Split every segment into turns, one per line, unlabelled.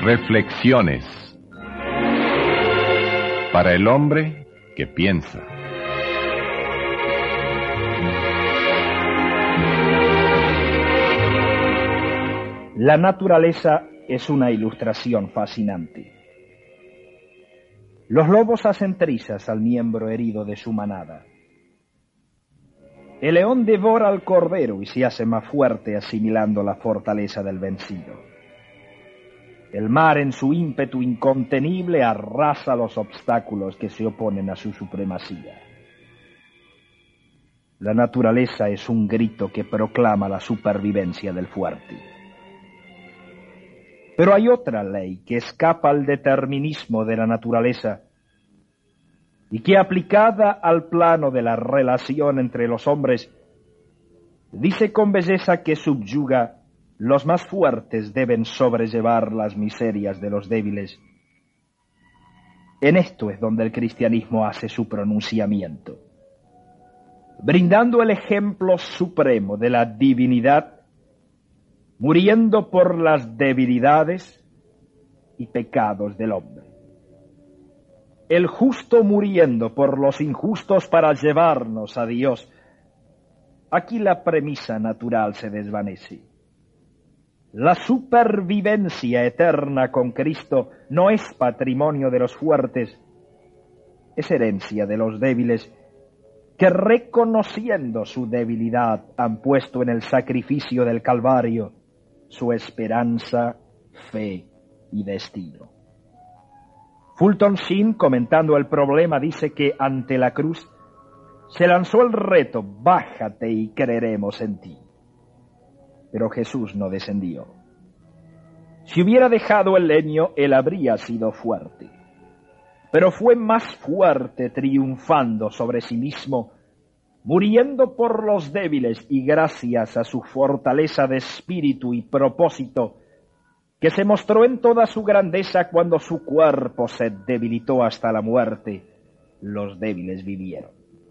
Reflexiones para el hombre que piensa.
La naturaleza es una ilustración fascinante. Los lobos hacen trizas al miembro herido de su manada. El león devora al cordero y se hace más fuerte asimilando la fortaleza del vencido. El mar en su ímpetu incontenible arrasa los obstáculos que se oponen a su supremacía. La naturaleza es un grito que proclama la supervivencia del fuerte. Pero hay otra ley que escapa al determinismo de la naturaleza y que, aplicada al plano de la relación entre los hombres, dice con belleza que subyuga: los más fuertes deben sobrellevar las miserias de los débiles. En esto es donde el cristianismo hace su pronunciamiento, brindando el ejemplo supremo de la divinidad, muriendo por las debilidades y pecados del hombre. El justo muriendo por los injustos para llevarnos a Dios. Aquí la premisa natural se desvanece. La supervivencia eterna con Cristo no es patrimonio de los fuertes, es herencia de los débiles, que reconociendo su debilidad han puesto en el sacrificio del Calvario su esperanza, fe y destino. Fulton Sheen, comentando el problema, dice que ante la cruz se lanzó el reto: bájate y creeremos en ti. Pero Jesús no descendió. Si hubiera dejado el leño, él habría sido fuerte. Pero fue más fuerte triunfando sobre sí mismo, muriendo por los débiles y gracias a su fortaleza de espíritu y propósito, que se mostró en toda su grandeza cuando su cuerpo se debilitó hasta la muerte. Los débiles vivieron.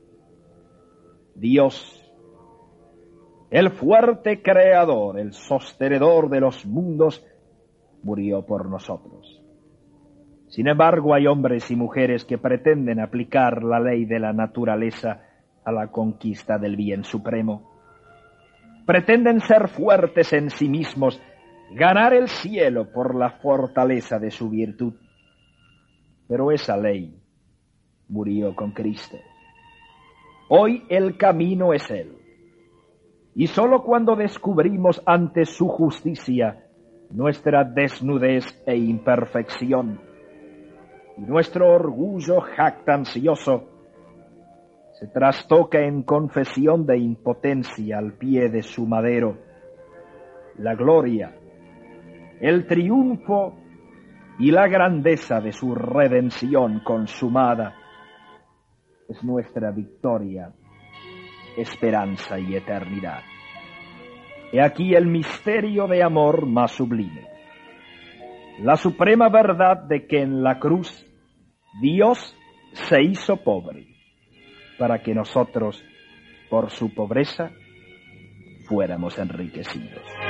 Dios, el fuerte creador, el sostenedor de los mundos, murió por nosotros. Sin embargo, hay hombres y mujeres que pretenden aplicar la ley de la naturaleza a la conquista del bien supremo. Pretenden ser fuertes en sí mismos, ganar el cielo por la fortaleza de su virtud. Pero esa ley murió con Cristo. Hoy el camino es Él. Y sólo cuando descubrimos ante su justicia nuestra desnudez e imperfección y nuestro orgullo jactancioso, se trastoca en confesión de impotencia al pie de su madero, la gloria, el triunfo y la grandeza de su redención consumada es nuestra victoria, esperanza y eternidad. He aquí el misterio de amor más sublime, la suprema verdad de que en la cruz Dios se hizo pobre para que nosotros, por su pobreza, fuéramos enriquecidos.